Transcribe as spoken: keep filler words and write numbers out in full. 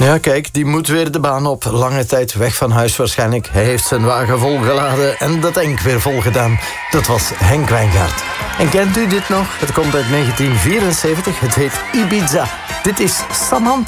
Ja, kijk, die moet weer de baan op. Lange tijd weg van huis waarschijnlijk. Hij heeft zijn wagen volgeladen en de tank weer volgedaan. Dat was Henk Wijngaard. En kent u dit nog? Het komt uit negentien vierenzeventig. Het heet Ibiza. Dit is Samantha.